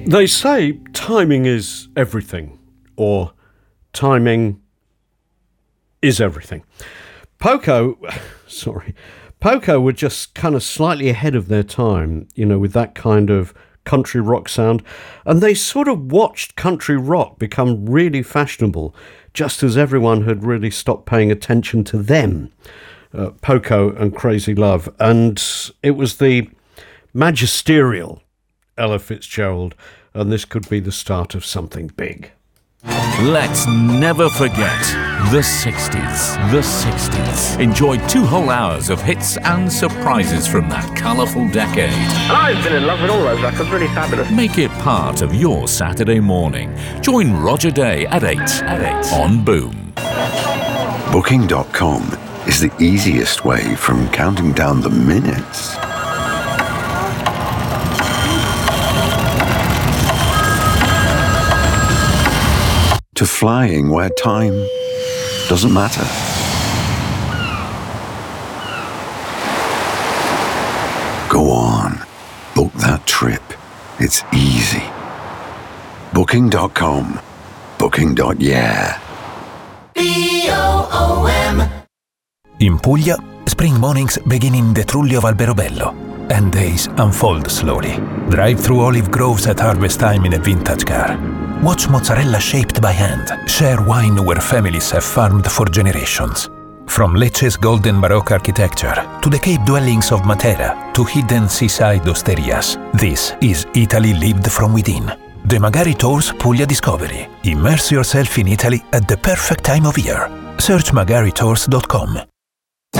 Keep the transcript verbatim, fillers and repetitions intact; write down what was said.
They say timing is everything, or timing is everything. Poco, sorry, Poco were just kind of slightly ahead of their time, you know, with that kind of country rock sound. And they sort of watched country rock become really fashionable, just as everyone had really stopped paying attention to them, uh, Poco and Crazy Love. And it was the magisterial Ella Fitzgerald, and this could be the start of something big. Let's never forget the sixties. The sixties. Enjoy two whole hours of hits and surprises from that colourful decade. And I've been in love with all those records, really fabulous. Make it part of your Saturday morning. Join Roger Day at eight, at eight on Boom. Booking dot com is the easiest way from counting down the minutes to flying where time doesn't matter. Go on, book that trip. It's easy. Booking dot com. Booking dot yeah. B O O M. In Puglia, spring mornings begin in the Trullio of Alberobello, and days unfold slowly. Drive through olive groves at harvest time in a vintage car. Watch mozzarella shaped by hand. Share wine where families have farmed for generations. From Lecce's golden Baroque architecture to the cave dwellings of Matera to hidden seaside osterias, this is Italy lived from within. The Magari Tours Puglia Discovery. Immerse yourself in Italy at the perfect time of year. Search magari tours dot com.